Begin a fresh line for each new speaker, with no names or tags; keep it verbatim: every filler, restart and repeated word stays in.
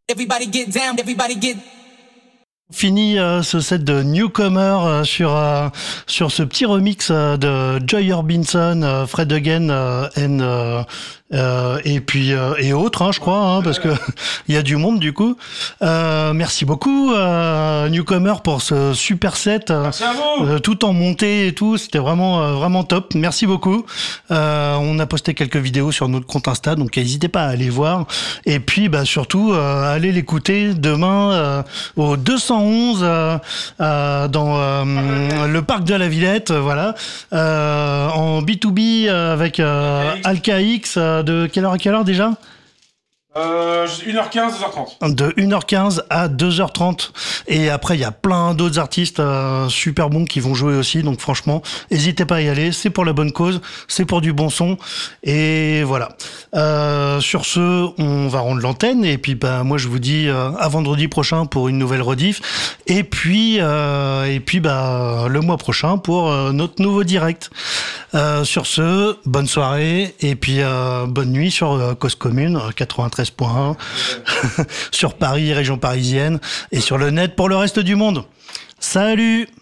Everybody get down, everybody get.
Fini euh, ce set de Newcomer euh, sur euh, sur ce petit remix euh, de Joy Orbison, euh, Fred Again euh, and, euh, euh, et puis euh, et autres, hein, je crois, hein, parce que il y a du monde du coup. Euh, merci beaucoup euh, Newcomer pour ce super set, euh,
Merci à vous.
euh, tout en montée et tout, c'était vraiment euh, vraiment top. Merci beaucoup. Euh, on a posté quelques vidéos sur notre compte Insta, donc n'hésitez pas à aller voir. Et puis bah surtout euh, allez l'écouter demain euh, au deux cent onze euh, euh, dans euh, le parc de la Villette, euh, voilà, euh, en B deux B euh, avec euh, Alka X euh, de quelle heure à quelle heure déjà?
Euh, une heure quinze, deux heures trente.
De une heure quinze à deux heures trente. Et après, il y a plein d'autres artistes euh, super bons qui vont jouer aussi. Donc franchement, n'hésitez pas à y aller. C'est pour la bonne cause. C'est pour du bon son. Et voilà. Euh, sur ce, on va rendre l'antenne. Et puis, bah, moi, je vous dis euh, à vendredi prochain pour une nouvelle rediff. Et puis, euh, et puis bah, le mois prochain pour euh, notre nouveau direct. Euh, sur ce, bonne soirée. Et puis, euh, bonne nuit sur euh, Cause Commune quatre-vingt-treize point un sur Paris, région parisienne, et sur le net pour le reste du monde. Salut!